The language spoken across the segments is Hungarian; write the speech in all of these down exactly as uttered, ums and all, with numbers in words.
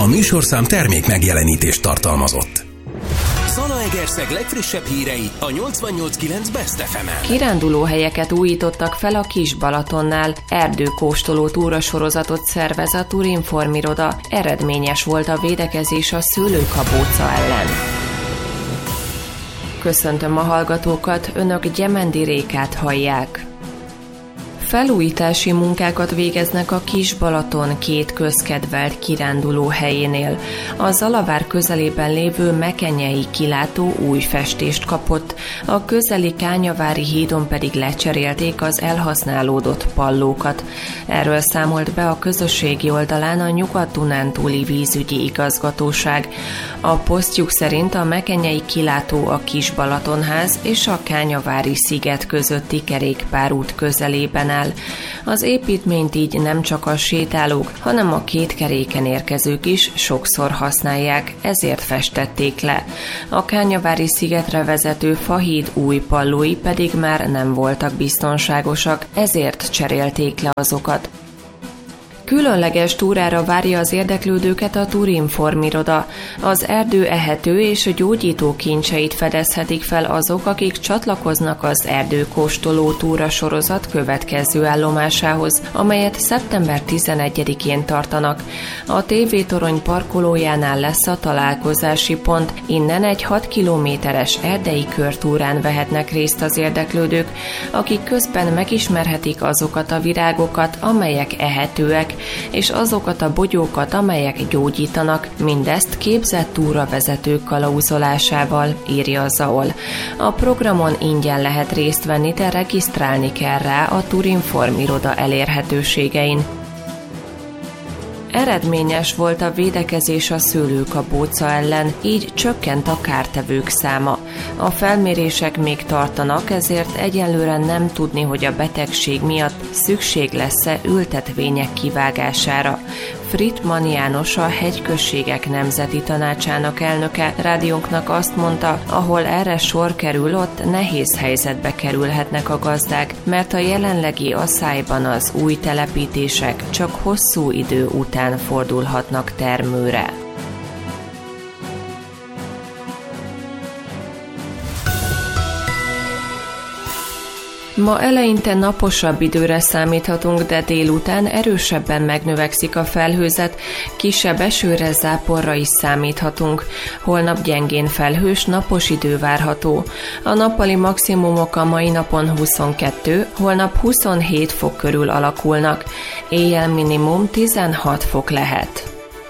A műsorszám termék megjelenítést tartalmazott. Zalaegerszeg legfrissebb hírei a nyolcvannyolc kilenc Best ef emen. Kirándulóhelyeket újítottak fel a Kis-Balatonnál, erdőkóstoló túrasorozatot szervez a Turinform iroda, eredményes volt a védekezés a szőlőkabóca ellen. Köszöntöm a hallgatókat, önök Gyemendi Rékát hallják. Felújítási munkákat végeznek a Kis-Balaton két közkedvelt kiránduló helyénél. A Zalavár közelében lévő Mekenyei kilátó új festést kapott, a közeli Kányavári hídon pedig lecserélték az elhasználódott pallókat. Erről számolt be a közösségi oldalán a Nyugat-Dunántúli vízügyi igazgatóság. A posztjuk szerint a Mekenyei kilátó a Kis-Balatonház és a Kányavári sziget közötti kerékpárút közelében áll. Az építményt így nem csak a sétálók, hanem a két keréken érkezők is sokszor használják, ezért festették le. A Kányavári szigetre vezető fahíd új pallói pedig már nem voltak biztonságosak, ezért cserélték le azokat. Különleges túrára várja az érdeklődőket a Turinform iroda. Az erdő ehető és gyógyító kincseit fedezhetik fel azok, akik csatlakoznak az erdőkóstoló túra sorozat következő állomásához, amelyet szeptember tizenegyedikén tartanak. A tévétorony parkolójánál lesz a találkozási pont, innen egy hat kilométeres erdei körtúrán vehetnek részt az érdeklődők, akik közben megismerhetik azokat a virágokat, amelyek ehetőek, és azokat a bogyókat, amelyek gyógyítanak, mindezt képzett túravezetők kalauzolásával, írja a Zaol. A programon ingyen lehet részt venni, de regisztrálni kell rá a Turinform iroda elérhetőségein. Eredményes volt a védekezés a szőlőkabóca ellen, így csökkent a kártevők száma. A felmérések még tartanak, ezért egyelőre nem tudni, hogy a betegség miatt szükség lesz-e ültetvények kivágására. Frittmann János, a Hegyközségek Nemzeti Tanácsának elnöke rádiónknak azt mondta, ahol erre sor kerül, ott nehéz helyzetbe kerülhetnek a gazdák, mert a jelenlegi aszályban az új telepítések csak hosszú idő után fordulhatnak termőre. Ma eleinte naposabb időre számíthatunk, de délután erősebben megnövekszik a felhőzet, kisebb esőre, záporra is számíthatunk. Holnap gyengén felhős, napos idő várható. A nappali maximumok a mai napon huszonkettő, holnap huszonhét fok körül alakulnak. Éjjel minimum tizenhat fok lehet.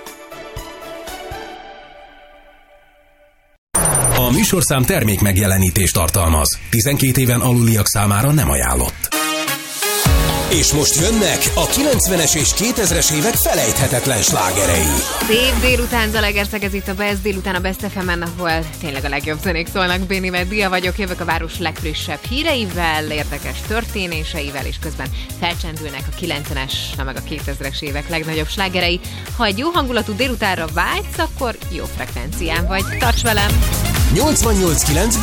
A műsorszám termék megjelenítést tartalmaz. tizenkét éven aluliak számára nem ajánlott. És most jönnek a kilencvenes és kétezres évek felejthetetlen slágerei. Szép délután, Zalaegerszeg, ez itt a Best, délután a Best ef emen, ahol tényleg a legjobb zenék szólnak. Béni Meddia vagyok, jövök a város legfrissebb híreivel, érdekes történéseivel, és közben felcsendülnek a kilencvenes, na meg a kétezres évek legnagyobb slágerei. Ha egy jó hangulatú délutánra vágysz, akkor jó frekvencián vagy. Tarts velem! nyolcvannyolc kilenc